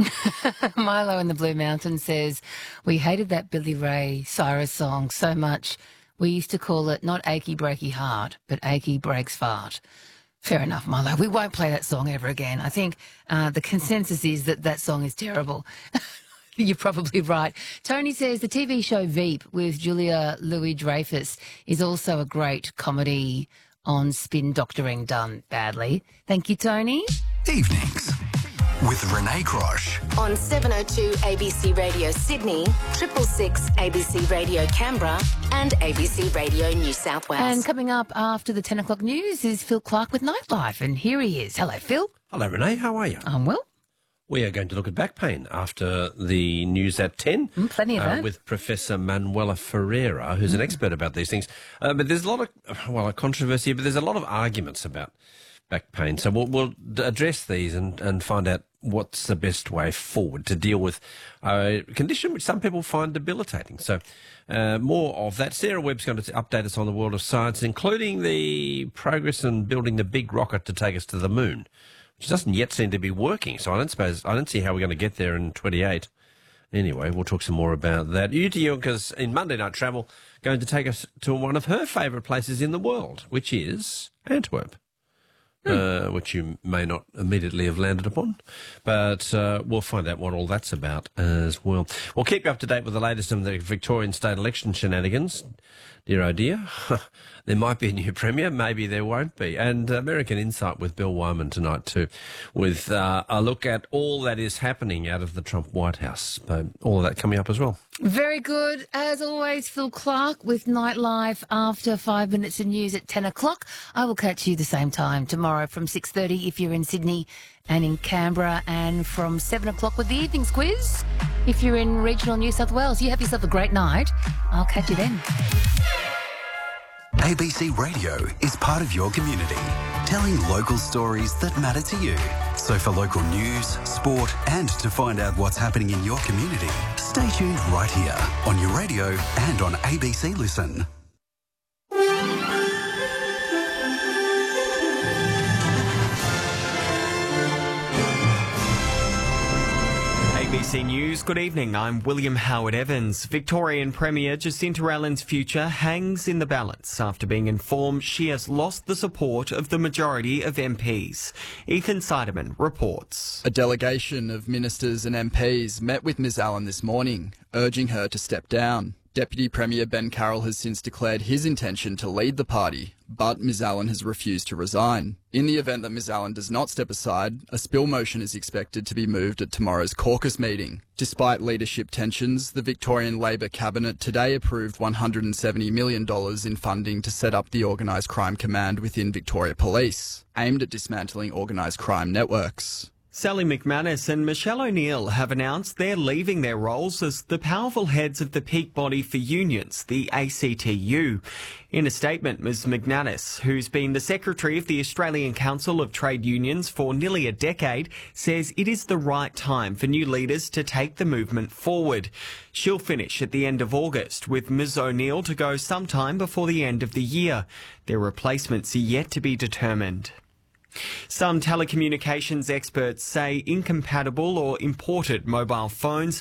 Milo in the Blue Mountains says, we hated that Billy Ray Cyrus song so much. We used to call it not Achy Breaky Heart, but Achy Breaks Fart. Fair enough, Milo. We won't play that song ever again. I think the consensus is that that song is terrible. You're probably right. Tony says the TV show Veep with Julia Louis-Dreyfus is also a great comedy on spin doctoring done badly. Thank you, Tony. Evenings with Renee Crosh. On 702 ABC Radio Sydney, 666 ABC Radio Canberra and ABC Radio New South Wales. And coming up after the 10 o'clock news is Phil Clark with Nightlife. And here he is. Hello, Phil. Hello, Renee. How are you? I'm well. We are going to look at back pain after the news at 10. Plenty of that. With Professor Manuela Ferreira, who's an expert about these things. But there's a lot of, a controversy, but there's a lot of arguments about back pain. So we'll address these and find out what's the best way forward to deal with a condition which some people find debilitating. So more of that. Sarah Webb's going to update us on the world of science, including the progress in building the big rocket to take us to the moon, which doesn't yet seem to be working. So I don't see how we're going to get there in 28. Anyway, we'll talk some more about that. Ute Junker's in Monday Night Travel going to take us to one of her favourite places in the world, which is Antwerp. Which you may not immediately have landed upon. But we'll find out what all that's about as well. We'll keep you up to date with the latest of the Victorian state election shenanigans. Dear oh dear, there might be a new premier, maybe there won't be. And American Insight with Bill Wyman tonight too, with a look at all that is happening out of the Trump White House. All of that coming up as well. Very good. As always, Phil Clark with Nightlife after 5 minutes of news at 10 o'clock. I will catch you the same time tomorrow from 6:30 if you're in Sydney and in Canberra, and from 7 o'clock with the evenings quiz if you're in regional New South Wales. You have yourself a great night. I'll catch you then. ABC Radio is part of your community, telling local stories that matter to you. So for local news, sport, and to find out what's happening in your community, stay tuned right here on your radio and on ABC Listen. ABC News, good evening. I'm William Howard Evans. Victorian Premier Jacinta Allen's future hangs in the balance after being informed she has lost the support of the majority of MPs. Ethan Seidemann reports. A delegation of ministers and MPs met with Ms Allen this morning, urging her to step down. Deputy Premier Ben Carroll has since declared his intention to lead the party, but Ms Allen has refused to resign. In the event that Ms Allen does not step aside, a spill motion is expected to be moved at tomorrow's caucus meeting. Despite leadership tensions, the Victorian Labor Cabinet today approved $170 million in funding to set up the Organised Crime Command within Victoria Police, aimed at dismantling organised crime networks. Sally McManus and Michelle O'Neill have announced they're leaving their roles as the powerful heads of the peak body for unions, the ACTU. In a statement, Ms McManus, who's been the secretary of the Australian Council of Trade Unions for nearly a decade, says it is the right time for new leaders to take the movement forward. She'll finish at the end of August, with Ms O'Neill to go sometime before the end of the year. Their replacements are yet to be determined. Some telecommunications experts say incompatible or imported mobile phones